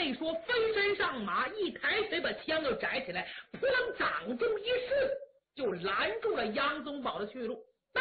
没说，飞身上马，一抬腿把枪就摘起来，扑棱掌中一顺，就拦住了杨宗保的去路。站！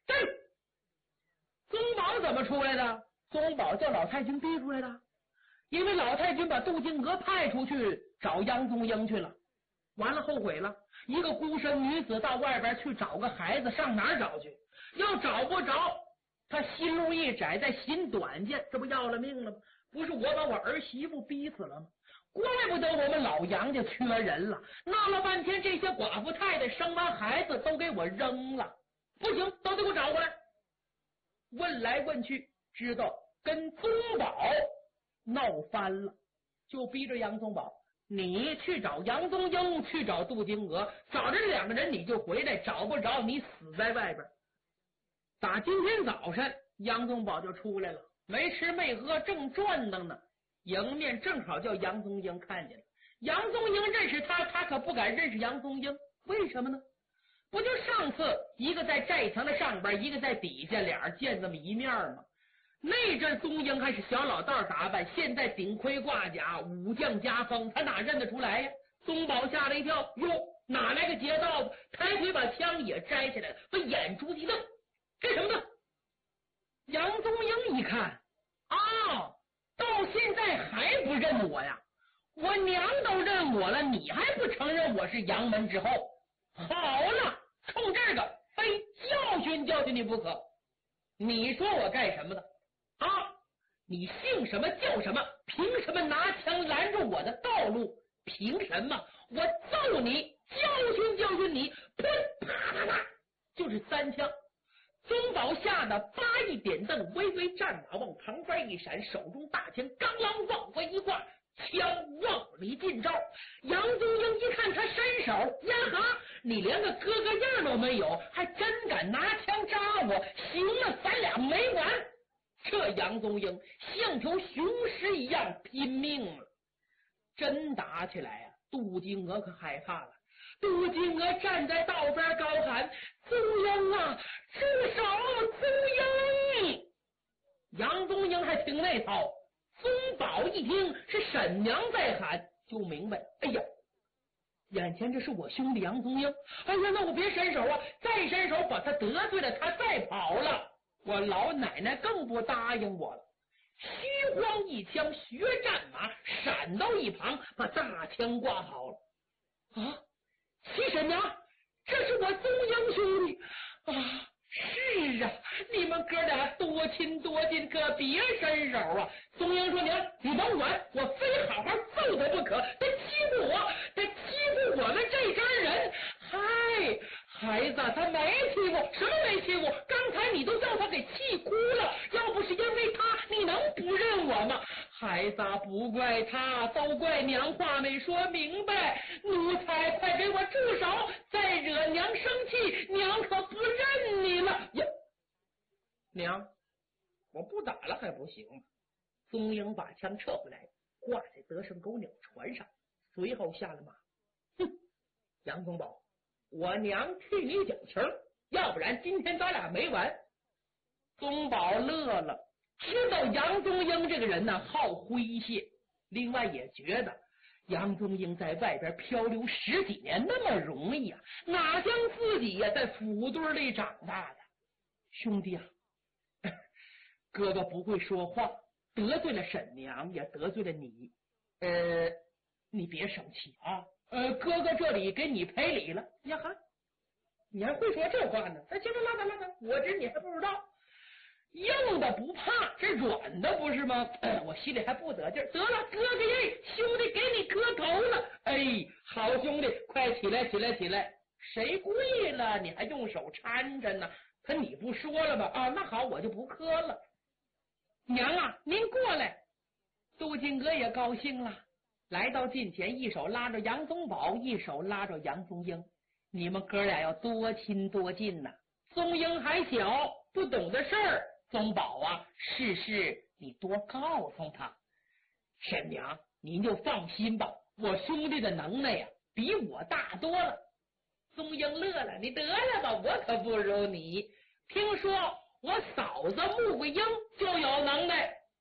宗保怎么出来的？宗保叫老太君逼出来的，因为老太君把杜金娥派出去找杨宗英去了，完了后悔了，一个孤身女子到外边去找个孩子，上哪儿找去？要找不着，他心路一窄，在心短见，这不要了命了吗？不是我把我儿媳妇逼死了吗？怪不得我们老杨家缺人了，闹了半天这些寡妇太太生完孩子都给我扔了，不行，都得给我找回来。问来问去，知道跟宗保闹翻了，就逼着杨宗保，你去找杨宗英，去找杜金娥，找着两个人你就回来，找不着你死在外边。打今天早晨杨宗保就出来了，没吃没喝，正转腾呢，迎面正好叫杨宗英看见了。杨宗英认识他，他可不敢认识杨宗英，为什么呢？不就上次一个在寨墙的上边，一个在底下，俩人见这么一面吗？那阵宗英还是小老道打扮，现在顶盔挂甲，武将家风，他哪认得出来呀？宗保吓了一跳，哟，哪来个劫道？抬腿把枪也摘起来了，把眼珠一瞪，干什么呢？杨宗英一看，到现在还不认我呀？我娘都认我了，你还不承认我是杨门之后？好了，冲这个非教训教训你不可。你说我干什么的啊？你姓什么叫什么？凭什么拿枪拦住我的道路？凭什么？我揍你，教训教训你！砰，啪啪啪，就是3枪。宗保吓得叭一点凳，微微战马往旁边一闪，手中大枪刚啷往回一挂，枪往里进招。杨宗英一看他伸手，呀哈，你连个哥哥样都没有，还真敢拿枪扎我！行了，咱俩没完！这杨宗英像条雄狮一样拼命了。真打起来杜金娥可害怕了。杜金娥站在道边高喊：宗英啊，住手！宗英！杨宗英还听那套，宗保一听是沈娘在喊，就明白，哎呀，眼前这是我兄弟杨宗英，哎呀，那我别伸手啊，再伸手把他得罪了，他再跑了，我老奶奶更不答应我了。虚晃一枪，学战马闪到一旁，把大枪挂好了。七婶娘，这是我宗英兄弟啊！是啊，你们哥俩多亲多近，可别伸手啊！宗英说：“娘，你甭管，我非好好揍他不可。他欺负我，他欺负我们这家人。嗨，孩子，他没欺负，什么没欺负？刚才你都叫他给气哭了。要不是因为他，你能不认我吗？孩子，不怪他，都怪娘话没说明白。奴才，快给我住手！再惹娘生气，娘可不认你了呀！娘，我不打了还不行吗？宗英把枪撤回来，挂在德胜狗鸟船上，随后下了马。哼，杨宗保，我娘替你讲情，要不然今天咱俩没完。宗保乐了，知道杨宗英这个人呢好诙谐，另外也觉得杨宗英在外边漂流10几年那么容易啊，哪像自己呀在府堆里长大的。兄弟啊，哥哥不会说话，得罪了沈娘，也得罪了你，你别生气啊。哥哥这里给你赔礼了。呀哈，你还会说这话呢？那行了，拉倒，我知你还不知道。硬的不怕，这软的不是吗？我心里还不得劲儿。得了，哥哥耶，兄弟给你磕头了。哎，好兄弟，快起来！谁跪了，你还用手搀着呢？可你不说了吧？啊，那好，我就不磕了。娘啊，您过来。杜金娥也高兴了，来到近前，一手拉着杨宗保，一手拉着杨宗英。你们哥俩要多亲多近呐。宗英还小，不懂的事儿。宗保啊，事你多告诉他。沈娘，您就放心吧，我兄弟的能耐呀，比我大多了。宗英乐了，你得了吧，我可不如你。听说我嫂子穆桂英就有能耐。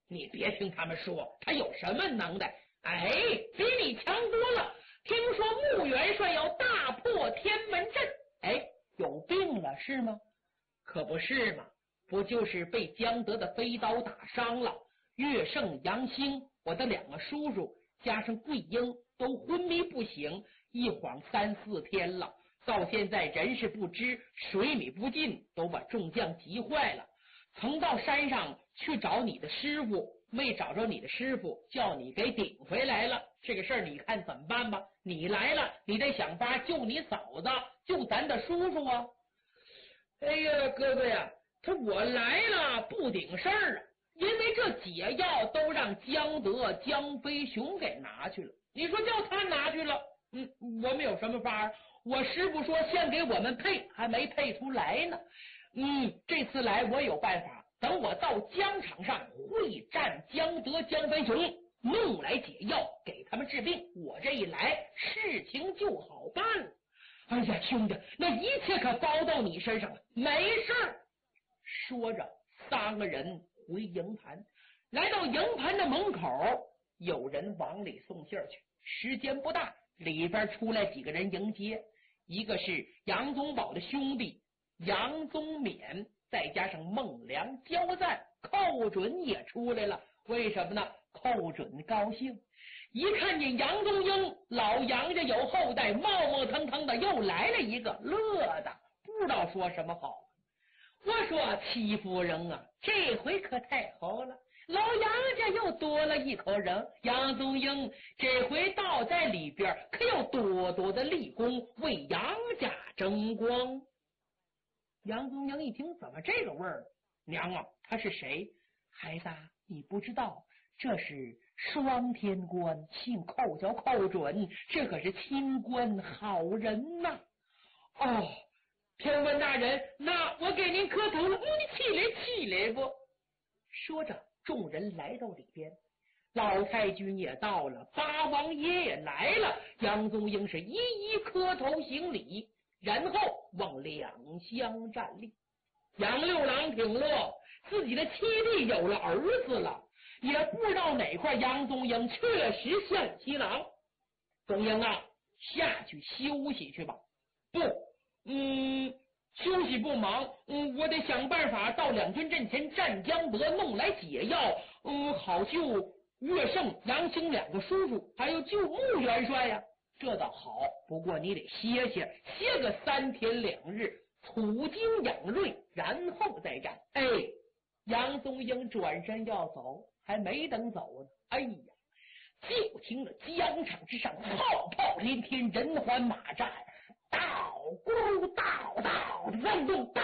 你别听他们说他有什么能耐，哎，比你强多了。听说穆元帅要大破天门阵，哎，有病了是吗？可不是嘛，不就是被江德的飞刀打伤了？岳胜、杨兴，我的2个叔叔加上桂英都昏迷不醒，一晃3、4天了，到现在人事不知，水米不进，都把众将急坏了。曾到山上去找你的师傅，没找着你的师傅，叫你给顶回来了。这个事儿你看怎么办吧？你来了，你得想法救你嫂子，救咱的叔叔啊！哎呀，哥哥呀，我来了不顶事儿啊，因为这解药都让江德、江飞雄给拿去了。你说叫他拿去了，我们有什么法？我师傅说先给我们配，还没配出来呢。这次来我有办法，等我到疆场上会战江德、江飞雄，弄来解药给他们治病，我这一来事情就好办了。哎呀，兄弟，那一切可包到你身上了，没事儿。说着，3个人回营盘，来到营盘的门口，有人往里送信去。时间不大，里边出来几个人迎接，一个是杨宗保的兄弟杨宗勉，再加上孟良、焦赞，寇准也出来了。为什么呢？寇准高兴，一看见杨宗英，老杨家有后代，冒冒腾腾的又来了一个，乐的不知道说什么好。我说戚夫人啊，这回可太好了，老杨家又多了一口人，杨宗英这回倒在里边，可要多多的立功，为杨家争光。杨宗英一听，怎么这个味儿？娘啊，他是谁？孩子，你不知道，这是双天官，姓寇，叫寇准，这可是清官好人呐。哦，天官大人，那我给您磕头了，你起来不？说着，众人来到里边，老太君也到了，八王爷也来了，杨宗英是一一磕头行礼，然后往两厢站立。杨六郎挺乐，自己的妻弟有了儿子了，也不知道哪块杨宗英确实像其郎。宗英啊，下去休息去吧。不，休息不忙，我得想办法到两军阵前战江德，弄来解药，好救岳胜、杨兴2个叔叔，还有救穆元帅呀。这倒好，不过你得歇个3天2日，储精养锐，然后再战。哎，杨宗英转身要走，还没等走呢，哎呀，就听着疆场之上炮炮连天，人环马战，道咕道道震动，道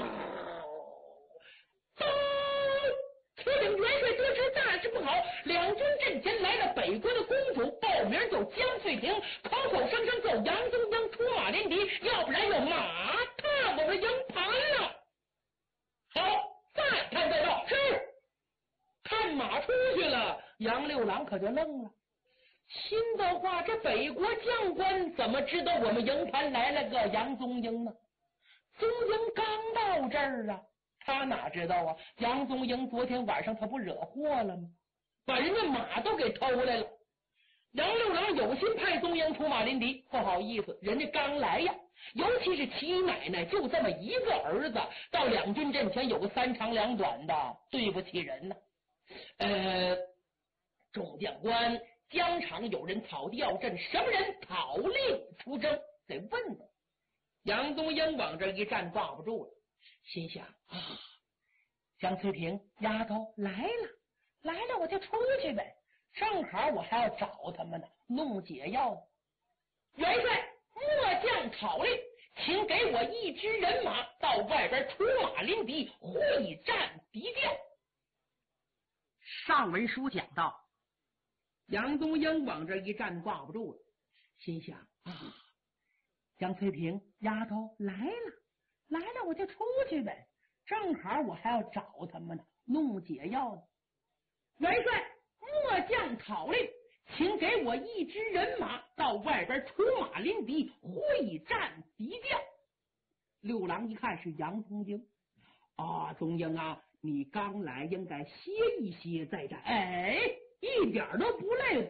铁岭元帅得知大事不好，两军阵前来了北国的公主，报名叫江翠萍，口口声声叫杨宗英出马临敌，要不然有马踏我们营盘了。好，再看再报。是，看马出去了。杨六郎可就愣了，心的话，这北国将官怎么知道我们营盘来了个杨宗英呢？宗英刚到这儿啊，他哪知道啊？杨宗英昨天晚上他不惹祸了吗？把人家马都给偷来了。杨六郎有心派宗英出马临敌，不好意思，人家刚来呀。尤其是齐奶奶就这么一个儿子，到两军阵前有个3长2短的，对不起人呢。众将官，疆场有人草地要阵，什么人讨令出征？得问问。杨宗英往这一站，挂不住了，心想啊，江翠萍丫头来了，我就出去呗。正好我还要找他们呢，弄解药呢。元帅，末将讨令，请给我一支人马到外边出马临敌，会战敌将。上文书讲到，杨宗英往这一站，挂不住了，心想啊，江翠萍丫头来了，我就出去呗。正好我还要找他们呢，弄解药呢。元帅，末将讨令，请给我一支人马到外边出马临敌，会战敌将。六郎一看是杨宗英啊，宗英啊， 你刚来应该歇一歇再战。哎，一点都不累。